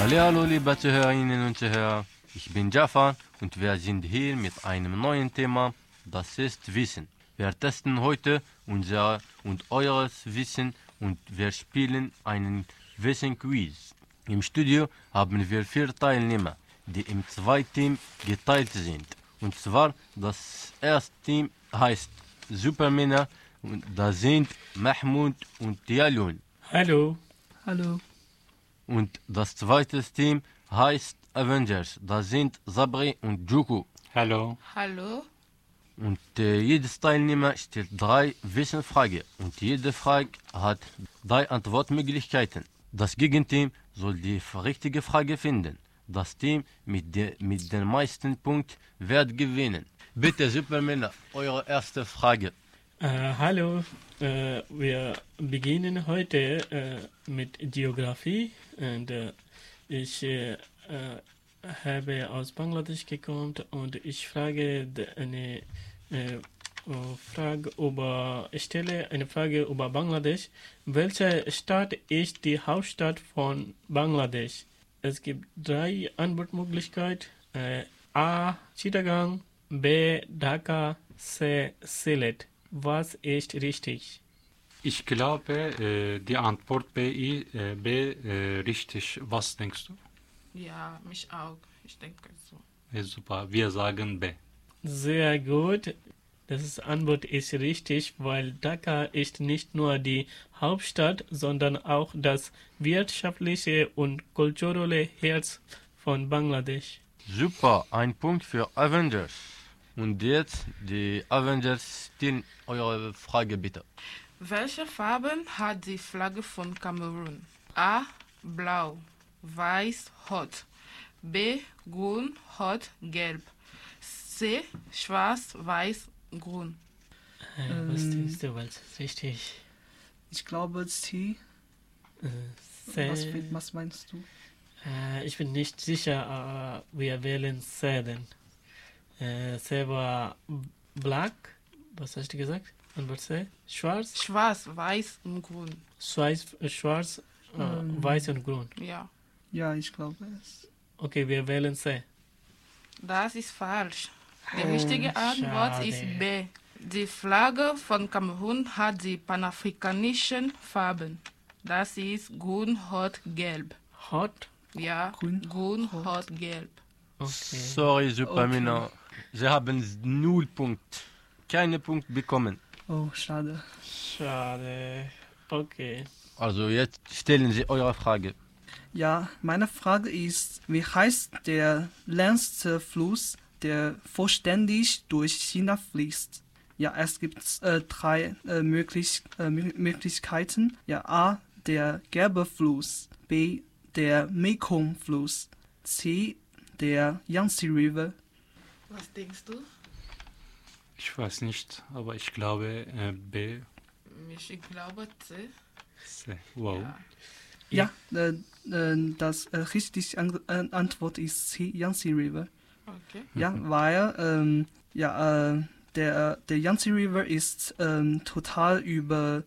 Hallo, liebe Zuhörerinnen und Zuhörer, ich bin Jafar und wir sind hier mit einem neuen Thema, das ist Wissen. Wir testen heute unser und eures Wissen und wir spielen einen Wissen-Quiz. Im Studio haben wir 4 Teilnehmer, die in 2 Teams geteilt sind. Und zwar das erste Team heißt Supermänner und da sind Mahmoud und Yalun. Hallo. Hallo. Und das zweite Team heißt Avengers. Da sind Sabri und Juku. Hallo. Hallo. Und jedes Teilnehmer stellt 3 Wissensfragen. Und jede Frage hat 3 Antwortmöglichkeiten. Das Gegenteam soll die richtige Frage finden. Das Team mit den meisten Punkten wird gewinnen. Bitte, Supermänner, eure erste Frage. Hallo. Wir beginnen heute mit Geografie. Und ich habe aus Bangladesch gekommen und ich frage stelle eine Frage über Bangladesch. Welche Stadt ist die Hauptstadt von Bangladesch? Es gibt 3 Antwortmöglichkeiten. A. Chittagong, B. Dhaka, C. Sylhet. Was ist richtig? Ich glaube, die Antwort B, richtig. Was denkst du? Ja, mich auch. Ich denke so. Super, wir sagen B. Sehr gut. Das Antwort ist richtig, weil Dhaka ist nicht nur die Hauptstadt, sondern auch das wirtschaftliche und kulturelle Herz von Bangladesch. Super, ein Punkt für Avengers. Und jetzt die Avengers stellen eure Frage bitte. Welche Farben hat die Flagge von Kamerun? A. Blau, Weiß, Rot. B. Grün, Rot, Gelb. C. Schwarz, Weiß, Grün. Was denkst du, was ist richtig? Ich glaube C. C. Was meinst du? Ich bin nicht sicher, aber wir wählen C denn. C war black. Was hast du gesagt? Antwort C. Schwarz? Schwarz, Weiß und Grün. Schwarz, Weiß und Grün. Ja. Ja, ich glaube es. Okay, wir wählen C. Das ist falsch. Die richtige Antwort schade. ist B. Die Flagge von Kamerun hat die panafrikanischen Farben. Das ist Grün, Rot, Gelb. Hot? Ja, Grün, Grün, Rot, Gelb. Okay. Sorry, Supermänner. Sie haben 0 Punkte. Keine Punkte bekommen. Oh, schade. Schade. Okay. Also jetzt stellen Sie eure Frage. Ja, meine Frage ist, wie heißt der längste Fluss, der vollständig durch China fließt? Ja, es gibt 3 Möglichkeiten. Ja, A, der Gelbe Fluss, B, der Mekong-Fluss, C, der Yangtze River. Was denkst du? Ich weiß nicht, aber ich glaube B. Ich glaube C. C. Wow. Ja. Ja, das richtige Antwort ist C, Yangtze River. Okay. Ja, weil der Yangtze River ist total über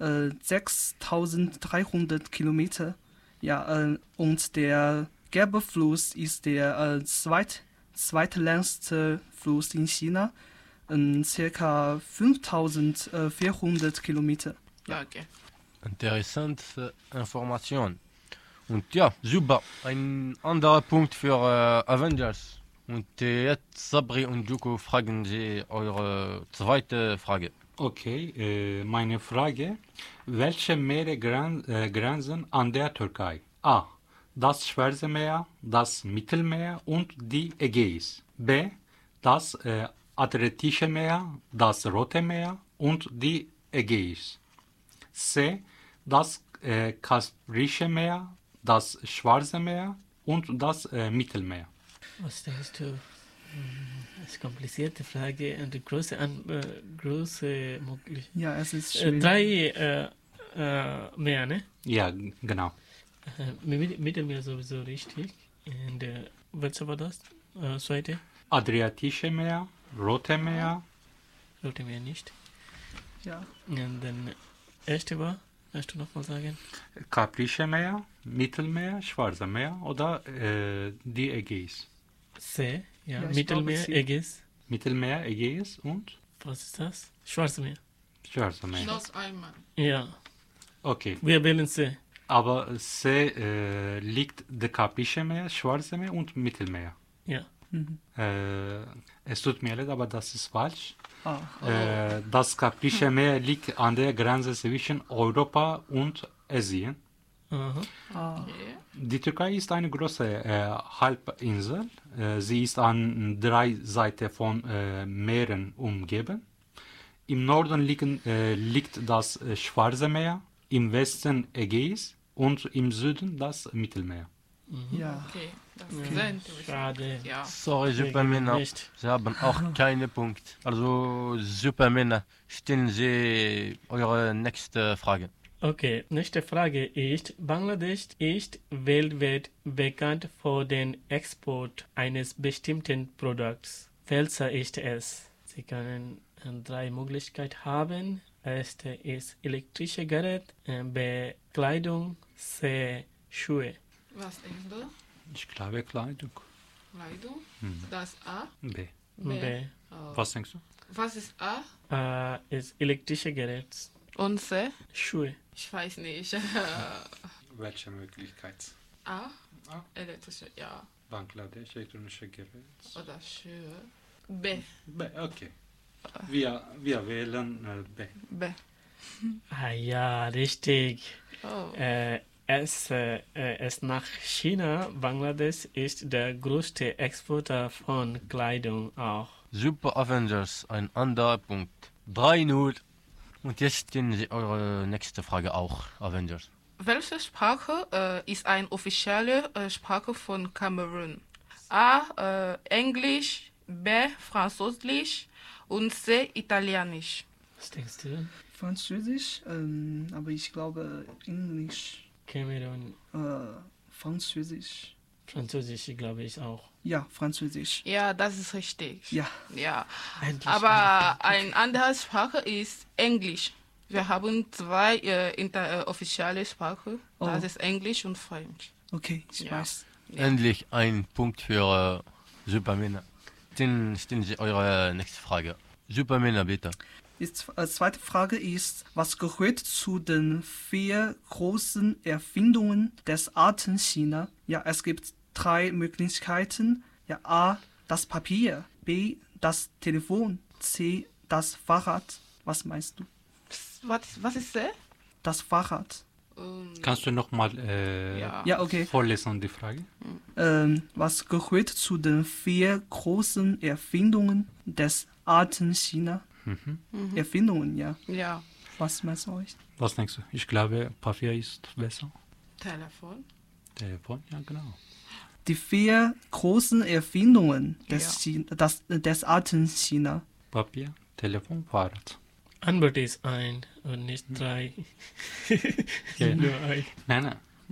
6.300 Kilometer. Ja, und der Gelbe Fluss ist der zweitlängste Fluss in China, circa 5.400 Kilometer. Ja, okay. Interessante Information. Und ja, super. Ein anderer Punkt für Avengers. Und jetzt Sabri und Juko fragen Sie eure zweite Frage. Okay, meine Frage. Welche Meere grenzen an der Türkei? A. Das Schwarze Meer, das Mittelmeer und die Ägäis. B. Das Adriatische Meer, das Rote Meer und die Ägäis. C. Das Kaspische Meer, das Schwarze Meer und das Mittelmeer. Was denkst du? Das ist eine komplizierte Frage und eine große Möglichkeit. Ja, es ist schwierig. 3 mehr, ne? Ja, genau. Mittelmeer sowieso richtig. Und welche war das? Zweite? Adriatische Meer, Rote Meer. Rote Meer nicht. Ja. Und dann erste war Kannst du nochmal sagen? Kaprische Meer, Mittelmeer, Schwarze Meer oder die Ägäis? C, ja, Ja, ich Mittelmeer, glaube, C. Ägäis. Mittelmeer, Ägäis und Was ist das? Schwarze Meer. Schwarze Meer. Noch einmal. Ja, Okay, wir wählen C. aber C liegt das Kaprische Meer, Schwarze Meer und Mittelmeer. Ja. Mhm. Es tut mir leid, aber das ist falsch. Ah, Das Kaprische Meer liegt an der Grenze zwischen Europa und Asien. Aha. Okay. Die Türkei ist eine große Halbinsel. Sie ist an 3 Seiten von Meeren umgeben. Im Norden liegt das Schwarze Meer, im Westen Ägäis und im Süden das Mittelmeer. ja. Okay, das ist sehr interessant. Schade. Ja. Sorry, Wir Supermänner. gewinnen nicht. Sie haben auch keine Punkt. Also, Supermänner, stellen Sie eure nächste Frage. Okay, nächste Frage ist, Bangladesch ist weltweit bekannt für den Export eines bestimmten Produkts. Welcher ist es? Sie können 3 Möglichkeiten haben. Erste ist elektrische Gerät, B. Kleidung, C. Schuhe. Was denkst du? Ich glaube Kleidung. Kleidung? Hm. Das A? B. B. Oh. Was denkst du? Was ist A? A ist elektrische Gerät. Und C? Schuhe. Ich weiß nicht. Welche Möglichkeit? A? A. Elektrische, ja. Bangladesch, elektronische Gerät. Oder Schuhe. B. B, okay. Wir wählen B. B. Ah ja, richtig. Oh. Es nach China, Bangladesch ist der größte Exporteur von Kleidung auch. Super Avengers, ein anderer Punkt. 3-0. Und jetzt stellen Sie eure nächste Frage auch, Avengers. Welche Sprache ist eine offizielle Sprache von Kamerun? A. Englisch, B. Französisch und C. Italienisch. Was denkst du? Französisch, aber ich glaube Englisch, Kamerun, Französisch. Französisch glaube ich auch. Ja, Französisch. Ja, das ist richtig. Ja, Ja. Endlich Aber eine andere Sprache ist Englisch. Wir haben 2 offizielle Sprachen. Das Oh. ist Englisch und French. okay, ich Ja. weiß. Ja. Endlich ein Punkt für Supermänner. Dann stellen Sie eure nächste Frage. Supermänner, bitte. Die zweite Frage ist, was gehört zu den 4 großen Erfindungen des alten China? Ja, es gibt 3 Möglichkeiten. Ja, A, das Papier, B, das Telefon, C, das Fahrrad. Was meinst du? Was ist C? Das Fahrrad. Kannst du nochmal Ja. Ja, okay. vorlesen die Frage? Was gehört zu den 4 großen Erfindungen des alten China? Erfindungen, ja. Ja. Was meinst du euch? Was denkst du? Ich glaube, Papier ist besser. Telefon. Telefon, ja genau. Die 4 großen Erfindungen des, Ja. des alten China. Papier, Telefon, Fahrrad. Antwort ist 1 und nicht 3. Ja. Nur 1. Nein.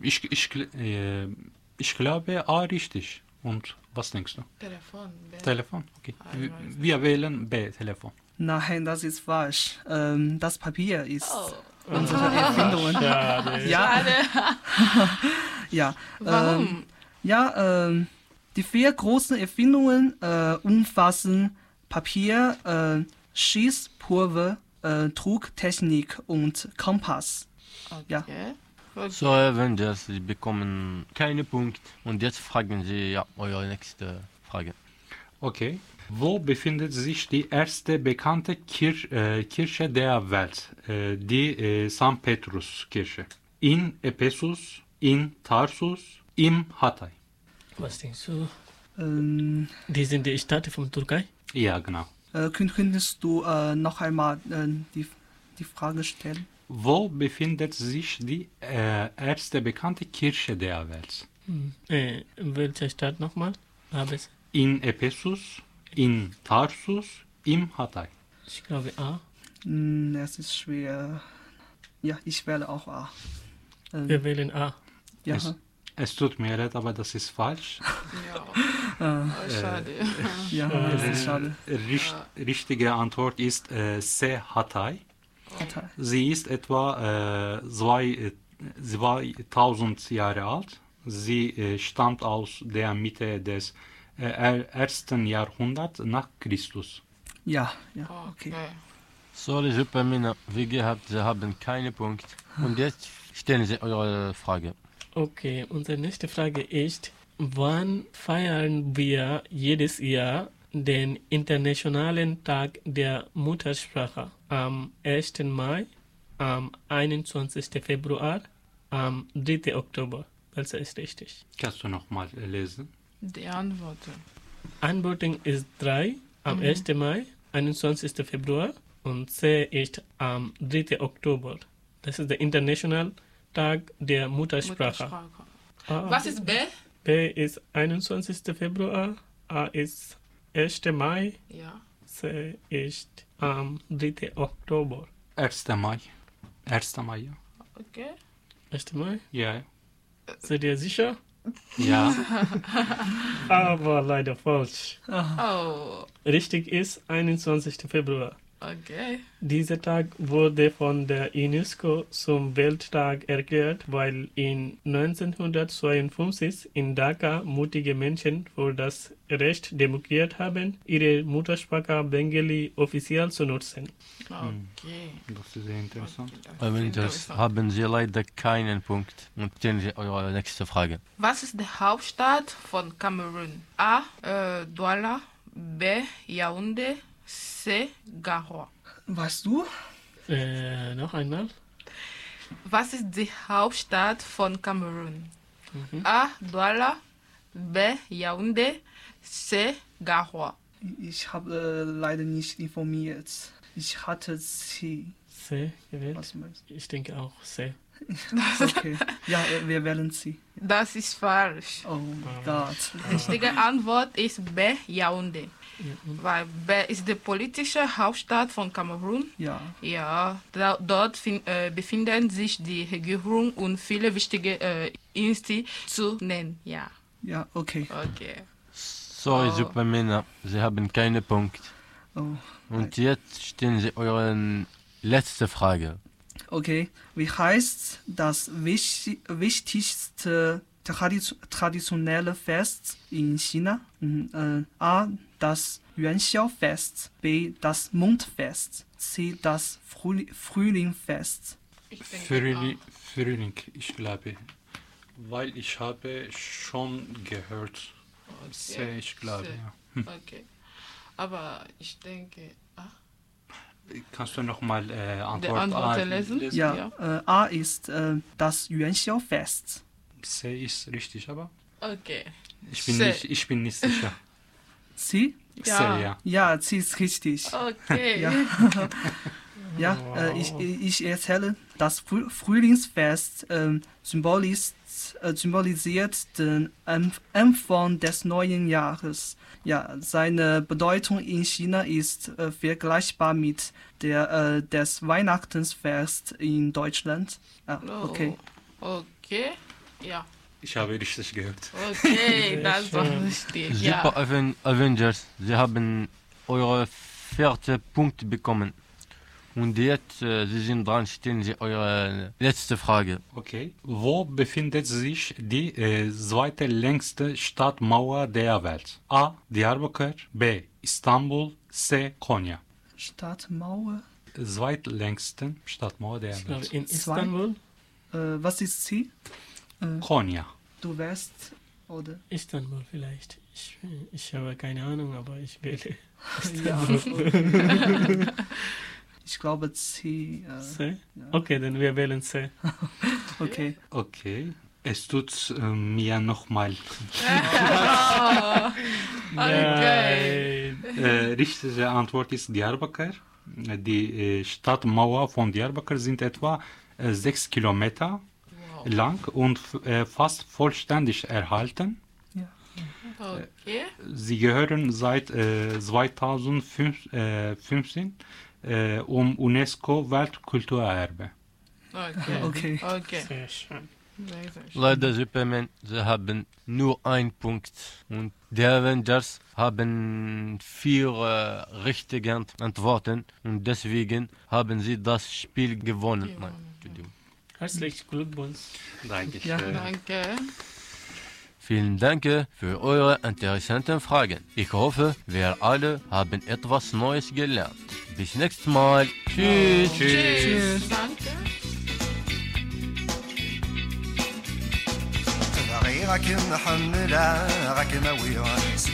Ich glaube A richtig. Und was denkst du? Telefon. B. Telefon, okay. Ah, ich weiß Wir wählen B, Telefon. Nein, das ist falsch. Das Papier ist Oh. unsere Erfindung. Schade. Ja, Schade. ja. Warum? Ja, die 4 großen Erfindungen umfassen Papier, Schießpulver, Drucktechnik und Kompass. Ja. Okay. So, Avengers, Sie bekommen keine Punkt. Und jetzt fragen Sie ja eure nächste Frage. Okay. Wo befindet sich die erste bekannte Kirche der Welt? Die St. Petrus-Kirche. In Ephesus, in Tarsus, im Hatay. Was denkst du? Die sind die Staaten von Türkei? Ja, genau. könntest du noch einmal die Frage stellen? Wo befindet sich die erste bekannte Kirche der Welt? Welche Stadt nochmal? In Ephesus, in Tarsus, im Hatay. Ich glaube A. Es ist schwer. Ja, ich wähle auch A. Wir wählen A. Ja. Es tut mir leid, aber das ist falsch. Ja. Schade. Ja, das ist schade. Richtige Antwort ist C. Hatay. Teil. Sie ist etwa 2000 Jahre alt. Sie stammt aus der Mitte des 1. Jahrhunderts nach Christus. Ja, okay. Sorry, super Männer. Wie gehabt, Sie haben keine Punkt. Und jetzt stellen Sie eure Frage. Okay, unsere nächste Frage ist, wann feiern wir jedes Jahr den Internationalen Tag der Muttersprache? Am 1. Mai, am 21. Februar, am 3. Oktober. Welcher ist richtig? Kannst du nochmal lesen? Die Antworten. Antwortung ist 3, am 1. Mai, 21. Februar und C ist am 3. Oktober. Das ist der Internationale Tag der Muttersprache. A, Was ist B? B ist 21. Februar, A ist 1. Mai, Ja. C ist am 3. Oktober. 1. Mai. 1. Mai, ja. Okay. 1. Mai? Ja. Seid ihr sicher? Ja. Aber leider falsch. Oh, Richtig ist 21. Februar. okay. Dieser Tag wurde von der UNESCO zum Welttag erklärt, weil in 1952 in Dhaka mutige Menschen für das Recht demonstriert haben, ihre Muttersprache Bengali offiziell zu nutzen. Okay. Das ist sehr interessant. Das ist Avengers haben Sie leider keinen Punkt. Und stellen Sie eure nächste Frage. Was ist die Hauptstadt von Kamerun? A. Douala. B. Yaoundé. C. Garoua. Weißt du? Noch einmal. Was ist die Hauptstadt von Kamerun? A. Douala. B. Yaoundé. C. Garoua. Ich habe leider nicht informiert. Ich hatte C. C gewählt. Was meinst Ich denke auch C. du? Okay. Ja, wir wählen C. Das ist falsch. Oh Gott. Die richtige Antwort ist B. Yaoundé. Weil B ist die politische Hauptstadt von Kamerun. Ja. Ja, dort befinden sich die Regierung und viele wichtige Institutionen. Ja, Ja, okay. okay. Sorry, Oh. super Männer. Sie haben keinen Punkt. Oh. Und jetzt stellen Sie eure letzte Frage. Okay. Wie heißt das wichtigste traditionelle Fest in China? A. Das Yuanxiao-Fest. B. Das Mondfest. C. Das Frühlingfest. Frühling, ich glaube. Weil ich habe schon gehört. C, ich glaube, C. ja. Okay. Aber ich denke, Kannst du nochmal die Antwort Antwort A lesen? Ja, A ist das Yuanxiao-Fest. C ist richtig, aber Okay. ich bin nicht sicher. C? Ja. C, ja. Ja, C ist richtig. Okay. Ja. Ja, ich erzähle, das Frühlingsfest symbolisiert den Anfang des neuen Jahres. Ja, seine Bedeutung in China ist vergleichbar mit der des Weihnachtsfest in Deutschland. Ah, okay. Okay. Ja. Ich habe richtig gehört. Okay, das war richtig. Ja. Super Avengers, Sie haben eure 4. Punkt bekommen. Und jetzt, Sie sind dran, stellen Sie eure letzte Frage. Okay. Wo befindet sich die zweite längste Stadtmauer der Welt? A. Diyarbakır. B. Istanbul. C. Konya. Stadtmauer. Zweitlängste Stadtmauer der Ich glaube Welt. in Istanbul. Was ist C? Konya. Du wärst oder? Istanbul vielleicht. Ich habe keine Ahnung, aber ich wähle Ja. Ich glaube C. C. Okay, dann wir wählen C. Okay. Okay. Es tut mir nochmal. Okay. Richtige Antwort ist Diyarbakır. Die Stadtmauer von Diyarbakır sind etwa 6 Kilometer lang und fast vollständig erhalten. Okay. Sie gehören seit 2015 UNESCO Weltkulturerbe. Okay. Okay. Okay. Sehr schön. Sehr, sehr schön. Leider Superman, sie haben nur einen Punkt. Und die Avengers haben 4 richtige Antworten. Und deswegen haben sie das Spiel gewonnen. Nein, Entschuldigung. Herzlichen Glückwunsch. Dankeschön. Ja. Danke. Vielen Dank für eure interessanten Fragen. Ich hoffe, wir alle haben etwas Neues gelernt. Bis nächstes Mal. Tschüss. Tschüss. Danke. غيرك محملة غاك ما ويرانس